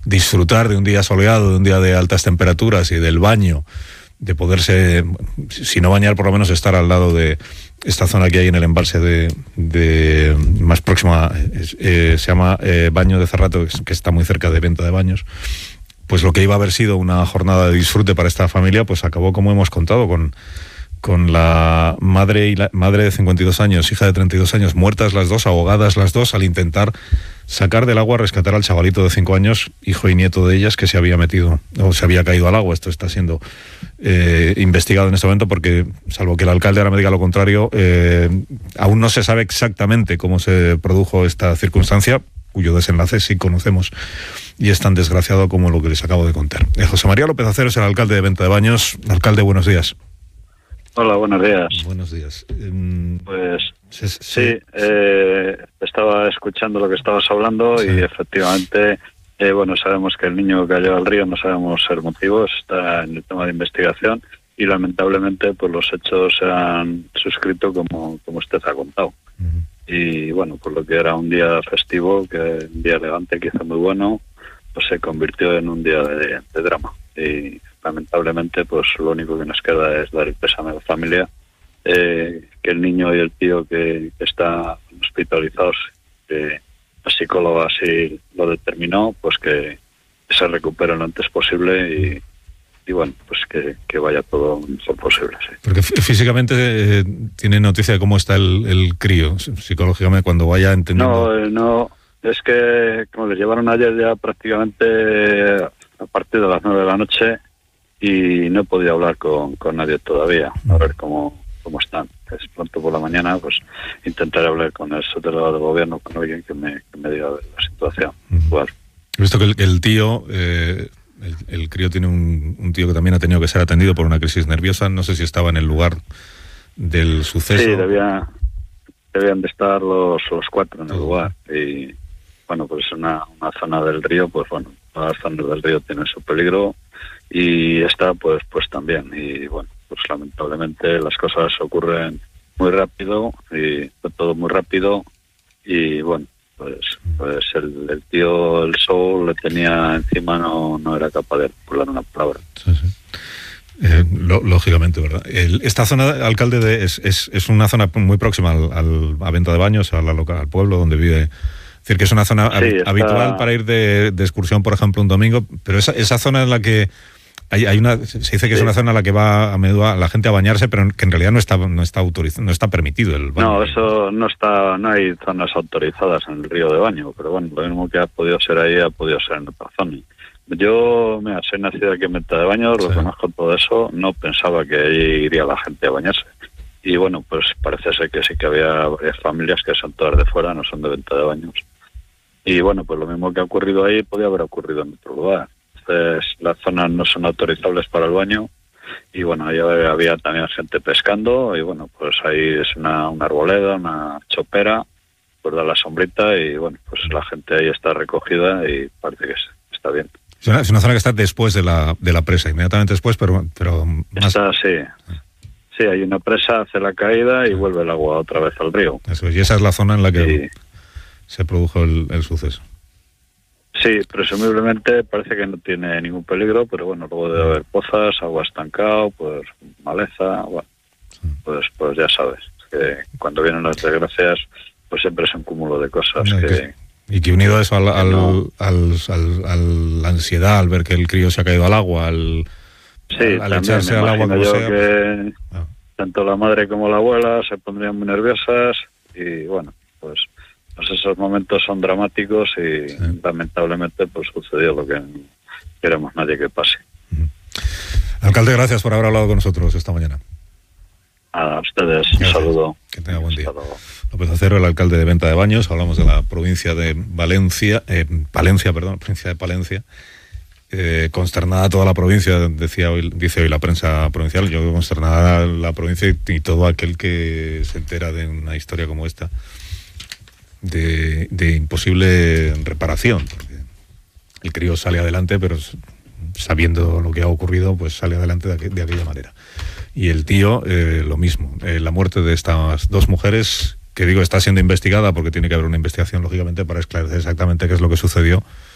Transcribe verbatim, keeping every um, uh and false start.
disfrutar de un día soleado, de un día de altas temperaturas y del baño, de poderse, si no bañar, por lo menos estar al lado de esta zona que hay en el embalse de, de más próxima, eh, se llama eh, Baño de Cerrato, que está muy cerca de Venta de Baños. Pues lo que iba a haber sido una jornada de disfrute para esta familia, pues acabó, como hemos contado, con, con la madre y la madre de cincuenta y dos años, hija de treinta y dos años, muertas las dos, ahogadas las dos, al intentar sacar del agua, rescatar al chavalito de cinco años, hijo y nieto de ellas, que se había metido, o se había caído al agua. Esto está siendo eh, investigado en este momento porque, salvo que el alcalde ahora me diga lo contrario, eh, aún no se sabe exactamente cómo se produjo esta circunstancia, cuyo desenlace sí conocemos, y es tan desgraciado como lo que les acabo de contar. Eh, José María López Acero es el alcalde de Venta de Baños. Alcalde, buenos días. Hola, buenos días. Buenos días. Um, pues sí, sí, sí. Eh, estaba escuchando lo que estabas hablando, sí. Y efectivamente, eh, bueno, sabemos que el niño cayó al río, no sabemos el motivo, está en el tema de investigación y lamentablemente pues los hechos se han suscrito como, como usted ha contado. Uh-huh. Y bueno, por lo que era un día festivo, que un día elegante, que hizo muy bueno, pues se convirtió en un día de, de drama. Y lamentablemente pues lo único que nos queda es dar el pésame a la familia, eh, que el niño y el tío que, que está hospitalizados, que la psicóloga así lo determinó, pues que se recuperen lo antes posible y, y bueno, pues que, que vaya todo lo mejor posible. Sí. Porque físicamente eh, tiene noticia de cómo está el, el crío, psicológicamente, cuando vaya entendiendo. No, eh, no, es que como les llevaron ayer ya prácticamente a partir de las nueve de la noche y no he podido hablar con, con nadie todavía, a ver cómo, cómo están. Es pronto por la mañana, pues intentaré hablar con el subdelegado del gobierno, con alguien que me, que me diga la situación. Uh-huh. Bueno. He visto que el, el tío, eh, el, el crío tiene un, un tío que también ha tenido que ser atendido por una crisis nerviosa, no sé si estaba en el lugar del suceso. Sí, debía, debían de estar los, los cuatro en el uh-huh. lugar y bueno, pues una, una zona del río, pues bueno, las zonas del río tienen su peligro y esta pues pues también y bueno, pues lamentablemente las cosas ocurren muy rápido y todo muy rápido y bueno, pues pues el, el tío, el sol le tenía encima, no no era capaz de articular una palabra. Sí, sí. Eh, lo, lógicamente, ¿verdad? El, esta zona, alcalde, de, es, es, es una zona muy próxima al, al, a Venta de Baños, a la local, al pueblo donde vive. Es decir, que es una zona sí, hab- está... habitual para ir de, de excursión, por ejemplo, un domingo, pero esa, esa zona en la que hay, hay una, se dice que sí. es una zona en la que va a menudo a la gente a bañarse, pero que en realidad no está no está autorizado, no está permitido el baño. No, eso no está, no hay zonas autorizadas en el río de baño, pero bueno, lo mismo que ha podido ser ahí ha podido ser en otra zona. Yo, mira, soy nacido aquí en Venta de Baños, sí. lo conozco todo eso, no pensaba que allí iría la gente a bañarse. Y bueno, pues parece ser que sí que había varias familias que son todas de fuera, no son de Venta de Baños. Y bueno, pues lo mismo que ha ocurrido ahí podía haber ocurrido en otro lugar. Entonces, las zonas no son autorizables para el baño y bueno, ahí había también gente pescando y bueno, pues ahí es una, una arboleda, una chopera, pues da la sombrita y bueno, pues la gente ahí está recogida y parece que está bien. Es una, es una zona que está después de la de la presa, inmediatamente después, pero, pero más... Está, sí. Sí, hay una presa, hace la caída y sí. vuelve el agua otra vez al río. Eso es, y esa es la zona en la que... Sí. se produjo el, el suceso. Sí, presumiblemente parece que no tiene ningún peligro, pero bueno, luego debe haber pozas, agua estancado, pues maleza, bueno, pues pues ya sabes, que cuando vienen las desgracias, pues siempre es un cúmulo de cosas. No, que, que, y que unido a eso, al, al, no. al, al, al, la ansiedad, al ver que el crío se ha caído al agua, al, sí, al echarse al agua como sea. Que no. Tanto la madre como la abuela se pondrían muy nerviosas y bueno, pues... Pues esos momentos son dramáticos y sí. lamentablemente pues sucedió lo que no queremos nadie que pase. Uh-huh. Alcalde, gracias por haber hablado con nosotros esta mañana. A ustedes, gracias. Un saludo. Que tenga buen día. López Acero, el alcalde de Venta de Baños. Hablamos de la provincia de Valencia, eh, Palencia, perdón, provincia de Palencia. Eh, consternada toda la provincia, decía hoy, dice hoy la prensa provincial. Yo creo consternada la provincia y, y todo aquel que se entera de una historia como esta. De, de imposible reparación, porque el crío sale adelante, pero sabiendo lo que ha ocurrido, pues sale adelante de, aqu- de aquella manera. Y el tío, eh, lo mismo. Eh, la muerte de estas dos mujeres, que digo, está siendo investigada, porque tiene que haber una investigación, lógicamente, para esclarecer exactamente qué es lo que sucedió,